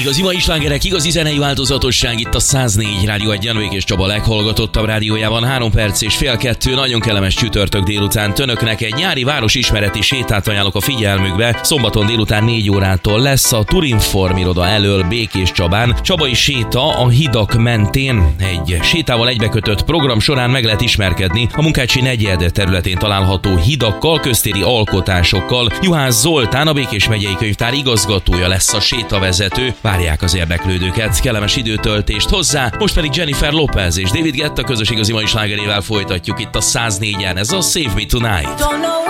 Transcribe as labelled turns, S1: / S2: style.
S1: Igazi mai slágerek, igazi zenei változatosság itt a 104 Rádió 1 Janvék és Csaba leghallgatottabb rádiójában. 3 perc és fél 2, nagyon kellemes csütörtök délután önöknek egy nyári városismereti sétát ajánlok a figyelmükbe. Szombaton délután 4 órától lesz a Turinform iroda elől Békés Csabán csabai séta a hidak mentén. Egy sétával egybekötött program során meg lehet ismerkedni a Munkácsi negyed területén található hidakkal, köztéri alkotásokkal. Juhász Zoltán, a Békés megyei könyvtár igazgatója lesz a sétavezető. Várják az érdeklődőket, kellemes időtöltést hozzá. Most pedig Jennifer Lopez és David Guetta közös igazi mai slágerével folytatjuk itt a 104-en. Ez a Save Me Tonight.